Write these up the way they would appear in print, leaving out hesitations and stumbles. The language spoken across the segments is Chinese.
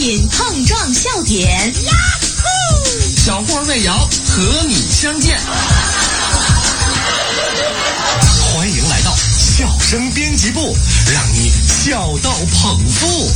品碰撞笑点， 小霍魏瑶和你相见。欢迎来到笑声编辑部，让你笑到捧腹。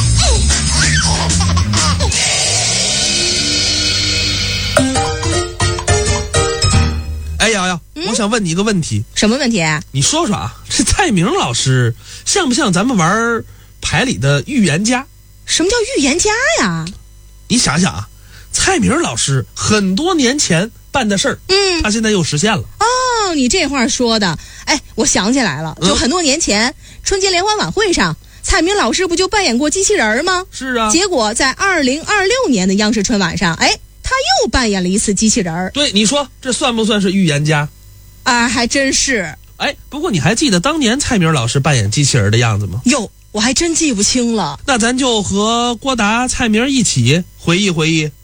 哎瑶瑶，我想问你一个问题。 什么问题？ 你说说啊，这蔡明老师像不像咱们玩牌里的预言家？ 什么叫预言家呀？ 你想想啊，蔡明老师很多年前办的事儿，他现在又实现了。 哦，你这话说的，哎，我想起来了，就很多年前春节联欢晚会上，蔡明老师不就扮演过机器人吗？ 是啊。 结果在2026年的央视春晚上，哎，他又扮演了一次机器人。 对，你说这算不算是预言家？ 啊，还真是。 哎，不过你还记得当年蔡明老师扮演机器人的样子吗？ 哟，我还真记不清了。 那咱就和郭达、蔡明一起回忆回忆。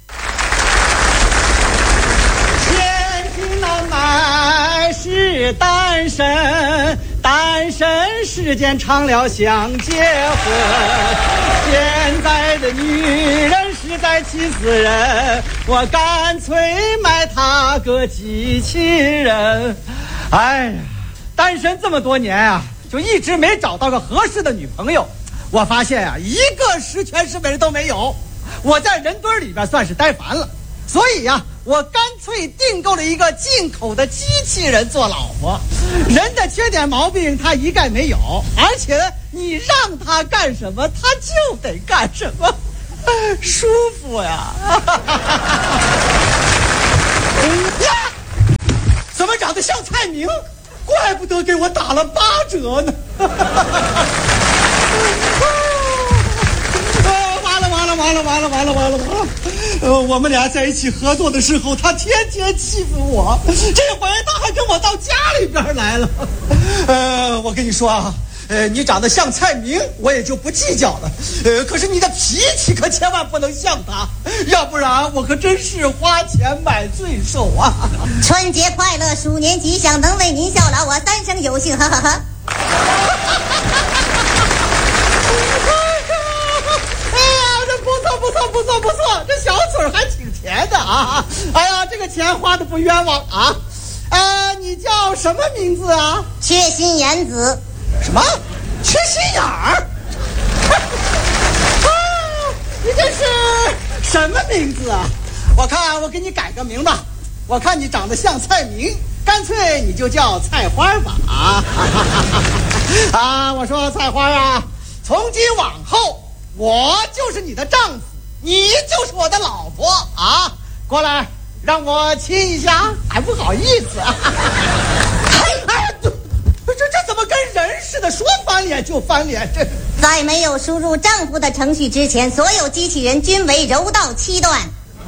千金难买是单身，单身时间长了想结婚。现在的女人实在气死人，我干脆买她个机器人。哎呀，单身这么多年啊，就一直没找到个合适的女朋友。我发现啊，一个十全十美的都没有。我在人堆里边算是呆烦了，所以呀，我干脆订购了一个进口的机器人做老婆。人的缺点毛病他一概没有，而且你让他干什么他就得干什么，舒服呀！呀，怎么长得像蔡明？怪不得给我打了8折呢！完了！我们俩在一起合作的时候，他天天欺负我，这回他还跟我到家里边来了。我跟你说啊，你长得像蔡明，我也就不计较了。可是你的脾气可千万不能像他，要不然我可真是花钱买罪受啊！ 春节快乐，鼠年吉祥，能为您效劳，我三生有幸，呵呵呵。不错，这小嘴还挺甜的啊！哎呀，这个钱花的不冤枉啊！你叫什么名字啊？缺心眼子。 什么？缺心眼儿？你这是什么名字啊？我看我给你改个名吧，我看你长得像蔡明，干脆你就叫菜花吧！我说菜花啊，从今往后我就是你的丈夫。你就是我的老婆啊！过来，让我亲一下，还不好意思啊！这怎么跟人似的，说翻脸就翻脸？这在没有输入丈夫的程序之前，所有机器人均为柔道7段。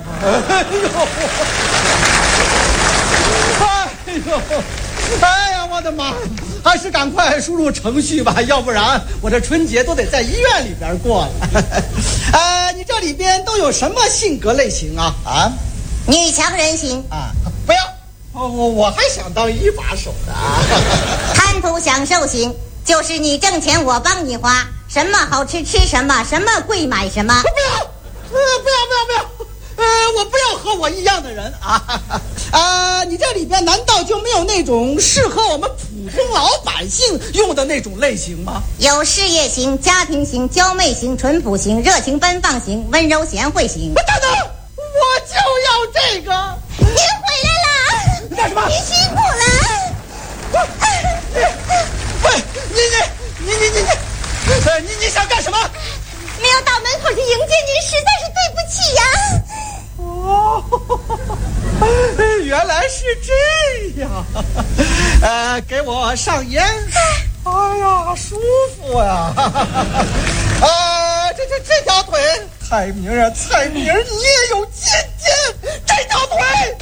哎呀，我的妈！还是赶快输入程序吧，要不然我这春节都得在医院里边过了。你这里边都有什么性格类型啊？ 女强人型啊，不要，我还想当一把手的啊。 贪图享受型，就是你挣钱我帮你花，什么好吃吃什么，什么贵买什么。 不要！我不要和我一样的人啊！你这里边难道就没有那种适合我们普通老百姓用的那种类型吗？ 有事业型、家庭型、娇媚型、淳朴型、热情奔放型、温柔贤惠型。 等等，我就要这个！ 您回来了！ 你干什么？ 您辛苦了！ 喂，你想干什么？ 没有到门口去迎接您，实在是对不起呀！ 原来是这样。给我上烟。哎呀，舒服呀！这条腿，蔡明啊，蔡明，你也有今天这条腿！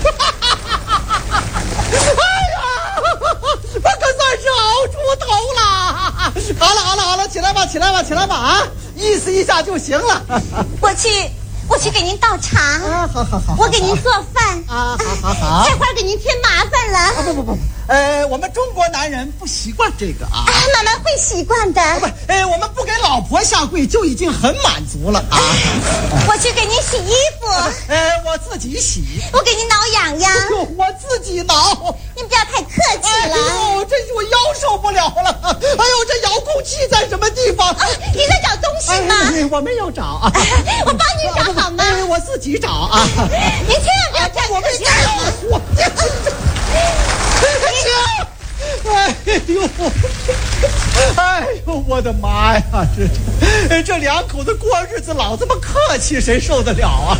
哎呀，我可算是熬出头了！好了，起来吧啊！意思一下就行了。 我去给您倒茶啊，好， 我给您做饭啊，好， 菜花给您添麻烦了。 不， 我们中国男人不习惯这个啊。 慢慢会习惯的。 不，我们不给老婆下跪就已经很满足了啊。 我去给您洗衣服。 我自己洗。 我给您挠痒痒。 我自己挠。 您不要太客气了。 哎呦，这我腰受不了了。哎呦，这遥控器在什么地方？ 你在找东西吗？ 我没有找啊。 我帮您找好吗？ 我自己找啊。 您千万不要站客气。 哎呦，我的妈呀！这两口子过日子老这么客气，谁受得了啊？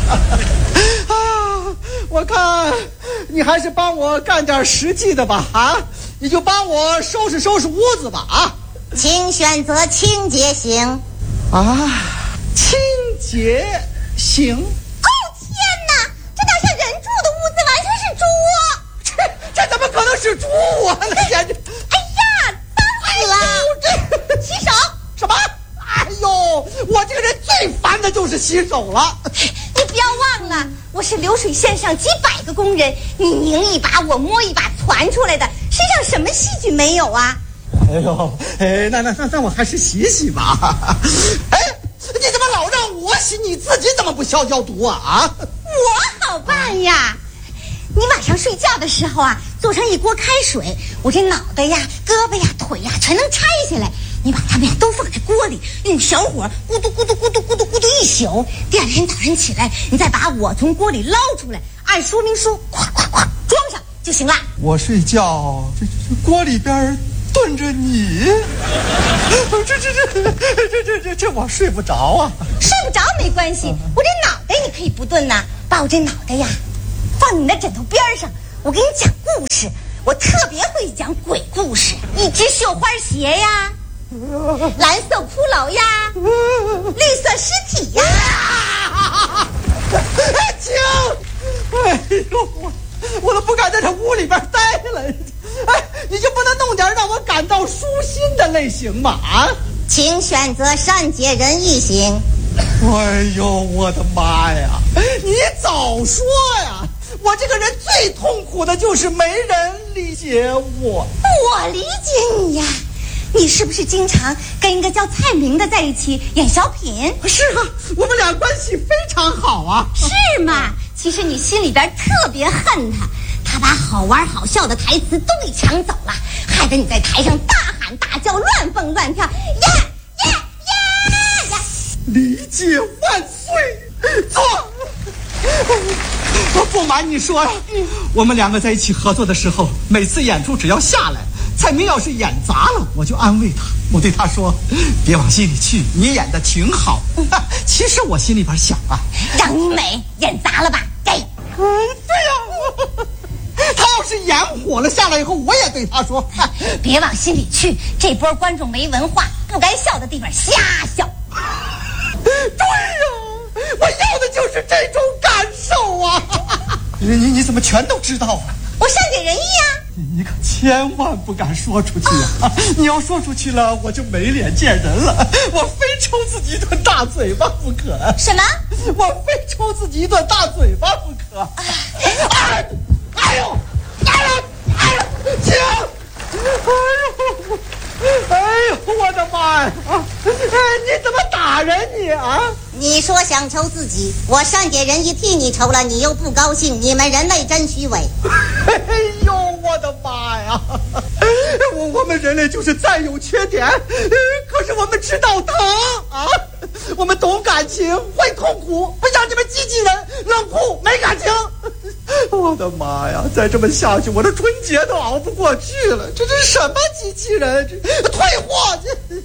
我看你还是帮我干点实际的吧啊！你就帮我收拾收拾屋子吧啊！ 请选择清洁型。 清洁型。 哦天哪，这哪像人住的屋子，完全是猪窝。 这怎么可能是猪窝呢？简直！ 哎呀，脏死了！洗手。 什么？哎呦，我这个人最烦的就是洗手了。 你不要忘了，我是流水线上几百个工人，你拧一把，我摸一把攒出来的，身上什么细菌没有啊？ 哎呦，那我还是洗洗吧。哎，你怎么老让我洗，你自己怎么不消毒啊？ 我好办呀。你晚上睡觉的时候啊，做上一锅开水，我这脑袋呀、胳膊呀、腿呀全能拆下来。你把它们呀都放在锅里，用小火咕嘟咕嘟咕嘟咕嘟咕嘟一宿。第二天早上起来，你再把我从锅里捞出来，按说明书咵咵咵装上就行了。 我睡觉，这锅里边炖着你，这我睡不着啊。 睡不着没关系，我这脑袋你可以不炖呐，把我这脑袋呀放你的枕头边上，我给你讲故事。我特别会讲鬼故事，一只绣花鞋呀，蓝色骷髅呀，绿色尸体呀。 停！哎呦，我都不敢在这屋里边待了。哎，你就不能弄点让我感到舒心的类型吗？啊？ 请选择善解人意型。 哎呦，我的妈呀！你早说呀！我这个人最痛苦的就是没人理解我。 我理解你呀，你是不是经常跟一个叫蔡明的在一起演小品？ 是啊，我们俩关系非常好啊。 是吗？其实你心里边特别恨他，他把好玩好笑的台词都给抢走了，害得你在台上大喊大叫，乱蹦乱跳，呀！ 理解万岁！坐。我不瞒你说，我们两个在一起合作的时候，每次演出只要下来，蔡明要是演砸了，我就安慰他，我对他说：“别往心里去，你演的挺好。”其实我心里边想啊， 让你美，演砸了吧？给。 对呀。他要是演火了下来以后，我也对他说：“ 别往心里去，这波观众没文化，不该笑的地方瞎笑。” 对呀，我要的就是这种感受啊！你怎么全都知道啊？ 我善解人意啊！ 你可千万不敢说出去啊！你要说出去了，我就没脸见人了。我非抽自己一顿大嘴巴不可。 什么？ 我非抽自己一顿大嘴巴不可。哎呦！停！哎呦，我的妈呀！你怎么打人你啊？ 你说想抽自己，我善解人意替你抽了，你又不高兴，你们人类真虚伪。 哎呦，我的妈呀！我们人类就是再有缺点，可是我们知道疼啊！我们懂感情，会痛苦，不像你们机器人冷酷没感情。我的妈呀！再这么下去，我的春节都熬不过去了。这是什么机器人？退货！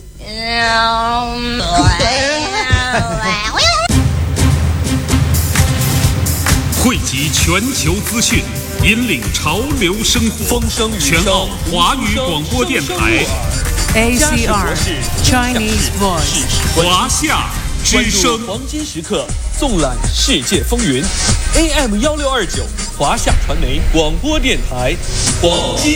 汇集全球资讯，引领潮流生活。风声全澳华语广播电台 ACR Chinese Voice 华夏之声。 黄金时刻，纵览世界风云。AM 1629，华夏传媒广播电台，黄金。